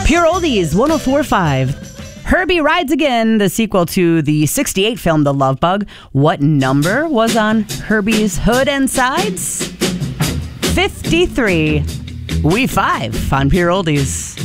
Pure Oldies 104.5. Herbie Rides Again, the sequel to the 68 film The Love Bug. What number was on Herbie's hood and sides? 53. We 5 on Pure Oldies.